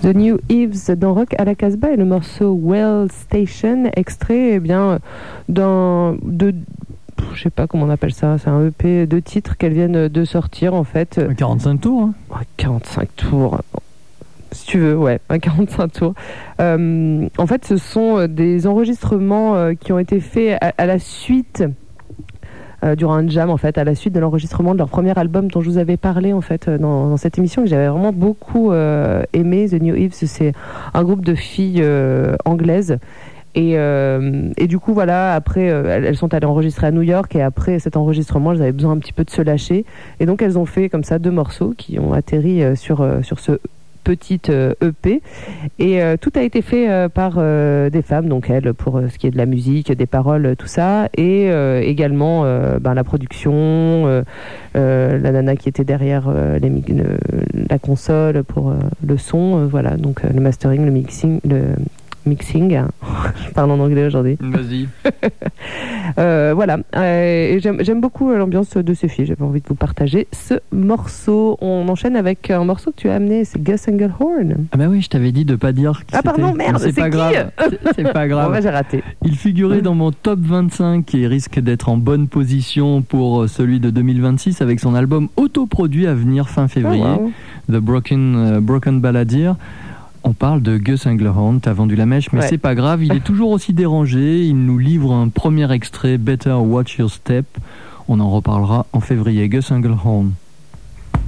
The New Eves dans Rock à la Casbah et le morceau Well Station, extrait je sais pas comment on appelle ça, c'est un EP de titres qu'elles viennent de sortir en fait. 45 tours hein. 45 tours, si tu veux, ouais, 45 tours. En fait, ce sont des enregistrements qui ont été faits à la suite, durant un jam en fait, à la suite de l'enregistrement de leur premier album dont je vous avais parlé en fait dans cette émission, que j'avais vraiment beaucoup aimé. The New Eves, c'est un groupe de filles anglaises. Et du coup, voilà, après, elles sont allées enregistrer à New York et après cet enregistrement, elles avaient besoin un petit peu de se lâcher. Et donc, elles ont fait comme ça 2 morceaux qui ont atterri sur ce petit EP. Et tout a été fait par des femmes, donc elles, pour ce qui est de la musique, des paroles, tout ça. Et également la production, la nana qui était derrière la console pour le son, voilà, donc le mastering, le mixing, je parle en anglais aujourd'hui. Vas-y. Voilà, et j'aime beaucoup l'ambiance de ces filles. J'avais envie de vous partager ce morceau. On enchaîne avec un morceau que tu as amené, c'est Gus Engelhorn. Ah bah oui, je t'avais dit de pas dire qui Ah pardon, merde, c'est pas qui grave. C'est pas grave. Bon, bah, j'ai raté. Il figurait dans mon top 25 et risque d'être en bonne position pour celui de 2026 avec son album autoproduit à venir fin février, wow. The Broken Balladeer. On parle de Gus Engelhorn, t'as vendu la mèche, mais c'est pas grave, il est toujours aussi dérangé. Il nous livre un premier extrait, Better Watch Your Step. On en reparlera en février. Gus Engelhorn.